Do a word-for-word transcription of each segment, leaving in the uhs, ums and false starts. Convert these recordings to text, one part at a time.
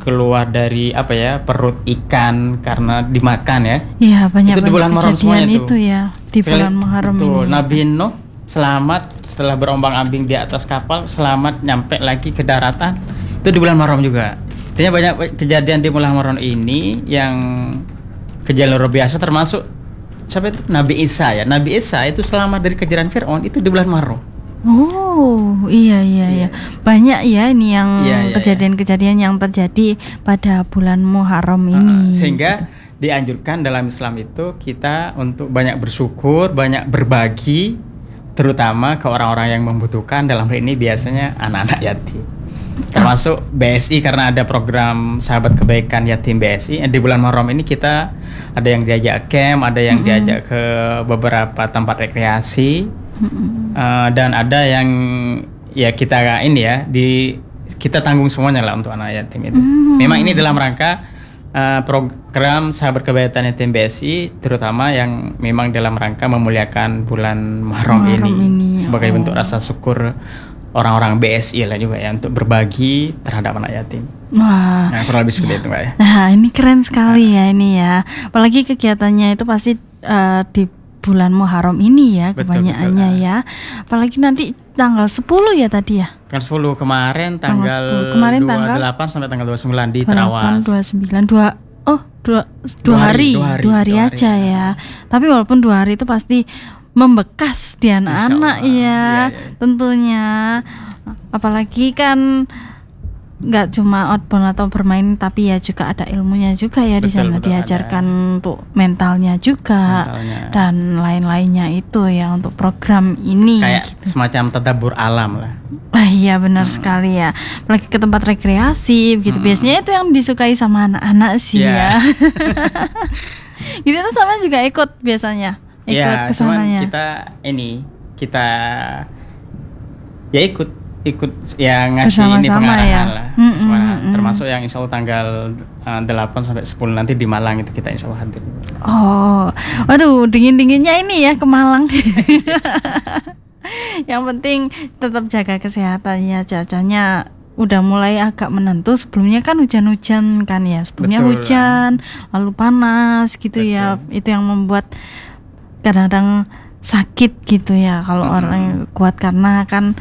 keluar dari apa ya perut ikan karena dimakan ya. Iya, banyak itu di bulan Muharram semuanya itu tuh. ya di bulan Muharram ini. Nabi Nuh selamat setelah berombang-ambing di atas kapal, selamat nyampe lagi ke daratan. Itu di bulan Muharram juga. Artinya banyak kejadian di bulan Muharram ini yang kejadian luar biasa, termasuk siapa itu? Nabi Isa ya. Nabi Isa itu selamat dari kejaran Firaun itu di bulan Muharram. Oh, iya iya iya. Banyak ya ini yang Iya, iya, kejadian-kejadian yang terjadi pada bulan Muharram ini. Uh, sehingga dianjurkan dalam Islam itu kita untuk banyak bersyukur, banyak berbagi, terutama ke orang-orang yang membutuhkan. Dalam hal ini biasanya anak-anak yatim. Termasuk B S I karena ada program Sahabat Kebaikan Yatim B S I. Di bulan Muharram ini kita ada yang diajak camp, ada yang mm-hmm. diajak ke beberapa tempat rekreasi, mm-hmm. uh, dan ada yang ya kita ini ya di kita tanggung semuanya lah untuk anak yatim itu. Mm-hmm. Memang ini dalam rangka uh, program Sahabat Kebaikan Yatim B S I, terutama yang memang dalam rangka memuliakan bulan Muharram ini, ini sebagai oh. bentuk rasa syukur orang-orang B S I lah juga ya untuk berbagi terhadap anak yatim. Wah, nah, kurang lebih seperti ya. itu Mbak ya. Nah, ini keren sekali nah. ya ini ya. Apalagi kegiatannya itu pasti uh, di bulan Muharram ini ya, betul, kebanyakannya betul. ya. Apalagi nanti tanggal sepuluh ya tadi ya. Tanggal sepuluh kemarin tanggal, tanggal sepuluh. Kemarin dua puluh delapan tanggal sampai tanggal dua puluh sembilan di Trawas. dua puluh sembilan dua oh dua, dua, dua hari, dua hari, dua hari dua aja hari. ya. Tapi walaupun dua hari itu pasti membekas di anak-anak ya, ya, ya, tentunya. Apalagi kan nggak cuma outbound atau bermain, tapi ya juga ada ilmunya juga ya. Betul, di sana betul, diajarkan ada. Untuk mentalnya juga mentalnya. Dan lain-lainnya itu ya untuk program ini kayak gitu. Semacam tadabbur alam lah. Ah iya benar hmm. sekali ya. Apalagi ke tempat rekreasi begitu. Hmm. Biasanya itu yang disukai sama anak-anak sih yeah. ya. Gitu tuh sama juga ikut biasanya. Ikut ya, kesananya. Cuman kita ini kita ya ikut ikut ya ngasih bersama-sama ini pengarahan ya. lah, mm, mm, mm. termasuk yang insya Allah tanggal uh, delapan sampai sepuluh nanti di Malang itu kita insya Allah hadir. Oh, waduh dingin-dinginnya ini ya ke Malang. Yang penting tetap jaga kesehatannya, cuacanya udah mulai agak menentu. Sebelumnya kan hujan-hujan kan ya, sebelumnya betul, hujan lah. Lalu panas gitu betul. Ya, itu yang membuat kadang-kadang sakit gitu ya kalau hmm. orang kuat karena kan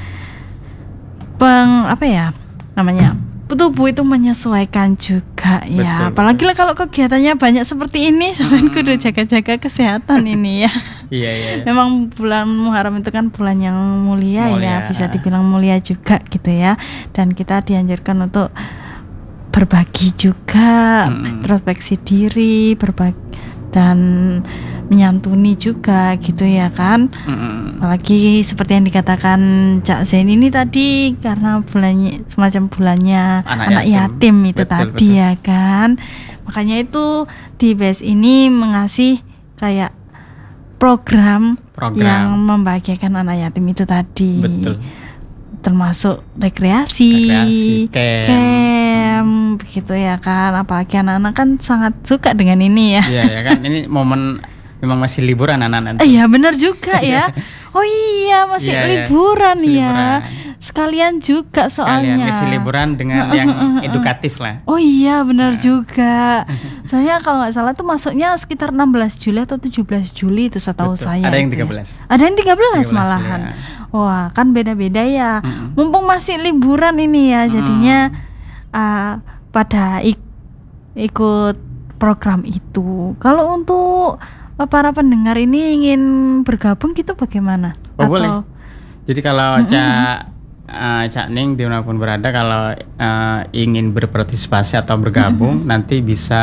peng apa ya namanya tubuh itu menyesuaikan juga betul, ya. Apalagi lah kalau kegiatannya banyak seperti ini, sampean hmm. kudu jaga-jaga kesehatan ini ya. Iya, iya. Memang bulan Muharram itu kan bulan yang mulia, mulia ya, bisa dibilang mulia juga gitu ya. Dan kita dianjurkan untuk berbagi juga, hmm. introspeksi diri, berbagi dan menyantuni juga gitu ya kan. Mm-hmm. Apalagi seperti yang dikatakan Cak Zain ini tadi karena bulannya semacam bulannya anak, anak yatim. yatim itu betul, tadi betul. Ya kan. Makanya itu di B S ini mengasih kayak program, program yang membahagiakan anak yatim itu tadi. Betul. Termasuk rekreasi, rekreasi camp. camp begitu ya kan. Apalagi anak-anak kan sangat suka dengan ini ya. Iya ya kan, ini momen memang masih liburan anak-anak. Iya benar juga ya. Oh iya masih yeah, liburan masih ya. Liburan. Sekalian juga soalnya. Sekalian masih liburan dengan yang edukatif lah. Oh iya benar nah. juga. Soalnya kalau nggak salah tuh masuknya sekitar enam belas Juli atau tujuh belas Juli itu setahu betul. saya. Ada yang tiga belas. Ya. Ada yang tiga belas malahan. Ya. Wah kan beda-beda ya. Mm-hmm. Mumpung masih liburan ini ya, jadinya mm. uh, pada ik- ikut program itu. Kalau untuk para pendengar ini ingin bergabung gitu bagaimana? Oh Atau... boleh. Jadi kalau mm-hmm. Cak uh, Cak Ning dimanapun berada, kalau uh, ingin berpartisipasi atau bergabung, mm-hmm. nanti bisa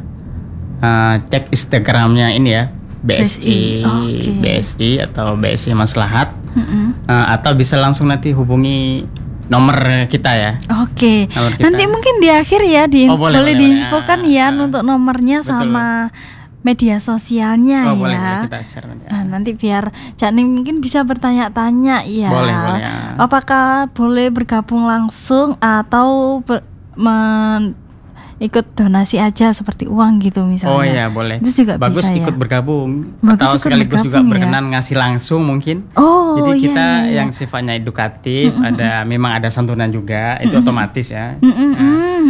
uh, cek Instagramnya ini ya, B S I, okay. B S I atau B S I Maslahat, mm-hmm. uh, atau bisa langsung nanti hubungi nomor kita ya. Oke. Okay. Nanti mungkin di akhir ya di oh, boleh, boleh diinfokan ya, ya uh, untuk nomornya betul. Sama media sosialnya oh, ya. Boleh, boleh kita share nanti. Nah, nanti biar Cak Ning mungkin bisa bertanya-tanya ya. Boleh, boleh. Ya. Apakah boleh bergabung langsung atau ber, men, ikut donasi aja seperti uang gitu misalnya. Oh iya, boleh. Itu juga bagus bisa, ikut ya? bergabung. Bagus atau ikut sekaligus bergabung, juga ya? Berkenan ngasih langsung mungkin. Oh, jadi iya, kita iya, iya. yang sifatnya edukatif, mm-hmm. ada memang ada santunan juga, itu mm-hmm. otomatis ya. Mm-hmm. Nah,